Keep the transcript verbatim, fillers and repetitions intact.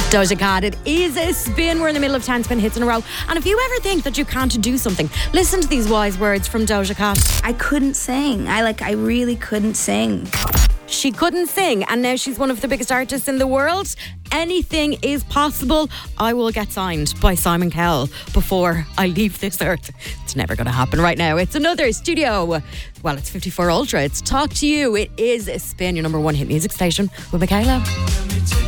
Doja Cat, it is a spin. We're in the middle of ten spin hits in a row. And if you ever think that you can't do something, listen to these wise words from Doja Cat. I couldn't sing. I like, I really couldn't sing. She couldn't sing, and now she's one of the biggest artists in the world. Anything is possible. I will get signed by Simon Cowell before I leave this earth. It's never going to happen right now. It's another studio. Well, it's fifty-four Ultra. It's Talk to You. It is a spin, your number one hit music station with Michaela.